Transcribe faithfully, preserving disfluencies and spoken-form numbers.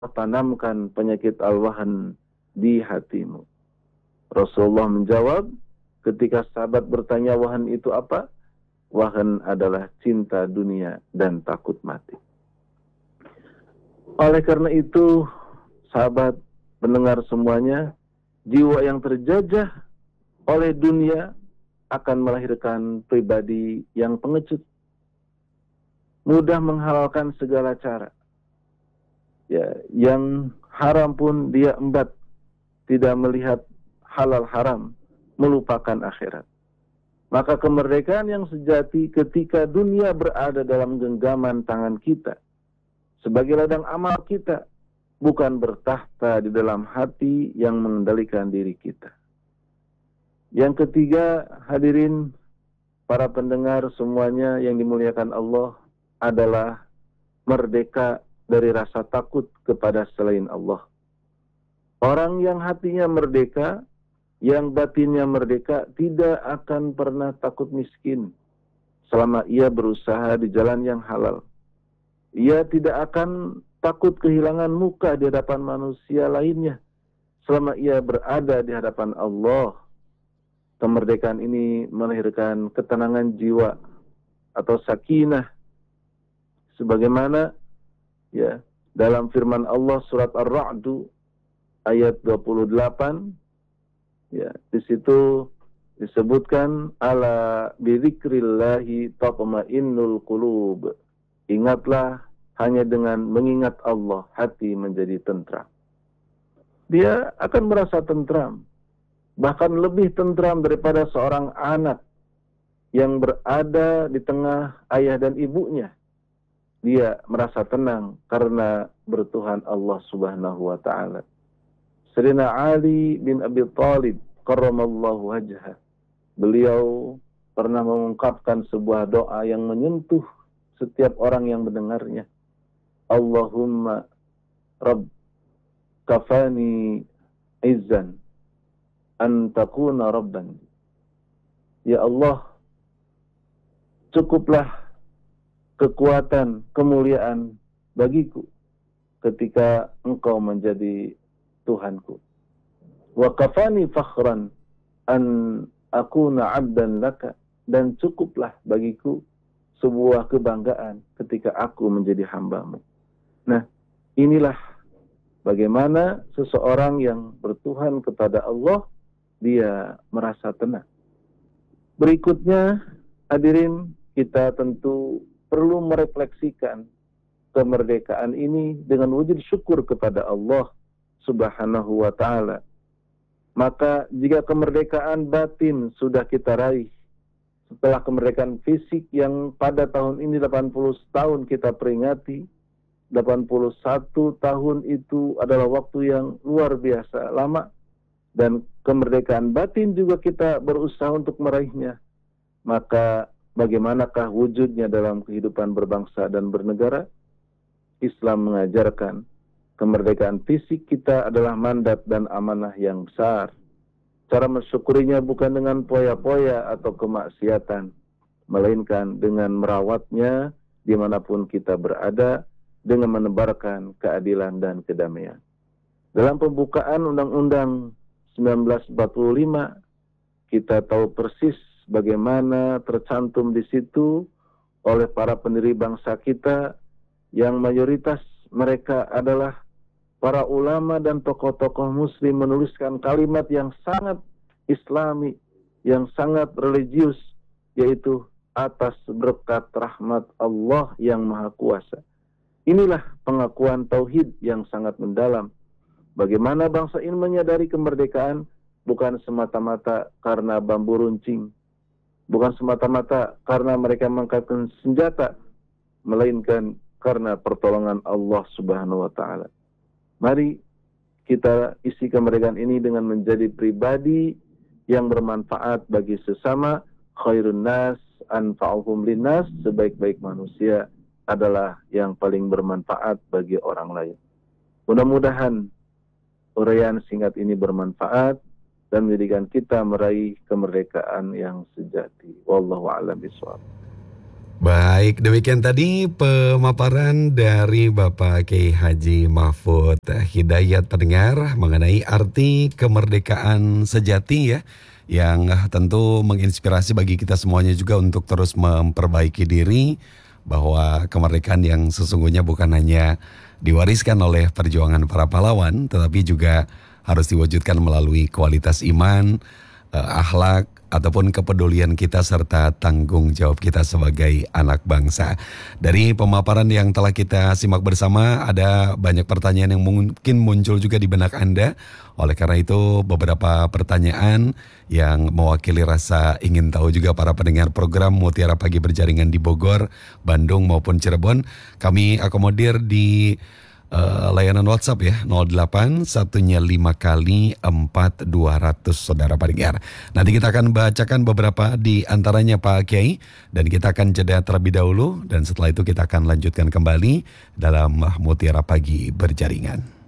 tanamkan penyakit al-wahan di hatimu. Rasulullah menjawab ketika sahabat bertanya wahan itu apa? Wahan adalah cinta dunia dan takut mati. Oleh karena itu, sahabat pendengar semuanya, jiwa yang terjajah oleh dunia akan melahirkan pribadi yang pengecut, mudah menghalalkan segala cara. Ya, yang haram pun dia embat, tidak melihat halal haram, melupakan akhirat. Maka kemerdekaan yang sejati ketika dunia berada dalam genggaman tangan kita, sebagai ladang amal kita, bukan bertahta di dalam hati yang mengendalikan diri kita. Yang ketiga, hadirin para pendengar semuanya yang dimuliakan Allah, adalah merdeka dari rasa takut kepada selain Allah. Orang yang hatinya merdeka, yang batinnya merdeka, tidak akan pernah takut miskin selama ia berusaha di jalan yang halal. Ia tidak akan takut kehilangan muka di hadapan manusia lainnya selama ia berada di hadapan Allah. Kemerdekaan ini melahirkan ketenangan jiwa atau sakinah, sebagaimana ya dalam firman Allah surat Ar-Ra'd ayat dua puluh delapan. Ya, di situ disebutkan ala bidzikrillahi tatma'innul qulub. Ingatlah, hanya dengan mengingat Allah hati menjadi tentram. Dia akan merasa tentram, bahkan lebih tentram daripada seorang anak yang berada di tengah ayah dan ibunya. Dia merasa tenang karena bertuhan Allah Subhanahu wa taala. Sayyidina Ali bin Abi Thalib karramallahu wajhah, beliau pernah mengungkapkan sebuah doa yang menyentuh setiap orang yang mendengarnya. Allahumma Rabb kafani izzan an takuna rabban. Ya Allah, cukuplah kekuatan, kemuliaan bagiku ketika Engkau menjadi Tuhanku. Wa kafani fakhran an akuna abdan laka, dan cukuplah bagiku sebuah kebanggaan ketika aku menjadi hambamu. Nah, inilah bagaimana seseorang yang bertuhan kepada Allah, dia merasa tenang. Berikutnya, hadirin, kita tentu perlu merefleksikan kemerdekaan ini dengan wujud syukur kepada Allah Subhanahu wa ta'ala. Maka jika kemerdekaan batin sudah kita raih, setelah kemerdekaan fisik yang pada tahun ini delapan puluh tahun kita peringati, delapan puluh satu tahun itu adalah waktu yang luar biasa lama, dan kemerdekaan batin juga kita berusaha untuk meraihnya. Maka bagaimanakah wujudnya dalam kehidupan berbangsa dan bernegara? Islam mengajarkan kemerdekaan fisik kita adalah mandat dan amanah yang besar. Cara mensyukurinya bukan dengan poya-poya atau kemaksiatan, melainkan dengan merawatnya dimanapun kita berada, dengan menebarkan keadilan dan kedamaian. Dalam pembukaan Undang-Undang seribu sembilan ratus empat puluh lima, kita tahu persis bagaimana tercantum di situ oleh para pendiri bangsa kita, yang mayoritas mereka adalah para ulama dan tokoh-tokoh muslim, menuliskan kalimat yang sangat islami, yang sangat religius, yaitu atas berkat rahmat Allah yang Maha Kuasa. Inilah pengakuan tauhid yang sangat mendalam. Bagaimana bangsa ini menyadari kemerdekaan bukan semata-mata karena bambu runcing, bukan semata-mata karena mereka mengangkatkan senjata, melainkan karena pertolongan Allah Subhanahu wa taala. Mari kita isi kemerdekaan ini dengan menjadi pribadi yang bermanfaat bagi sesama. Khairun nas anfa'uhum linnas, sebaik-baik manusia adalah yang paling bermanfaat bagi orang lain. Mudah-mudahan uraian singkat ini bermanfaat dan menjadikan kita meraih kemerdekaan yang sejati. Wallahu a'lam bishawab. Baik, demikian tadi pemaparan dari Bapak Kiai Haji Mahfud Hidayat pendengar mengenai arti kemerdekaan sejati ya, yang tentu menginspirasi bagi kita semuanya juga untuk terus memperbaiki diri, bahwa kemerdekaan yang sesungguhnya bukan hanya diwariskan oleh perjuangan para pahlawan, tetapi juga harus diwujudkan melalui kualitas iman, eh, akhlak, ataupun kepedulian kita serta tanggung jawab kita sebagai anak bangsa. Dari pemaparan yang telah kita simak bersama, ada banyak pertanyaan yang mungkin muncul juga di benak Anda. Oleh karena itu, beberapa pertanyaan yang mewakili rasa ingin tahu juga para pendengar program Mutiara Pagi Berjaringan di Bogor, Bandung maupun Cirebon, kami akomodir di Uh, layanan WhatsApp ya, nol delapan satunya lima kali empat dua ratus saudara pendengar. Nanti kita akan bacakan beberapa di antaranya Pak Kiai, dan kita akan jeda terlebih dahulu, dan setelah itu kita akan lanjutkan kembali dalam Mutiara Pagi Berjaringan.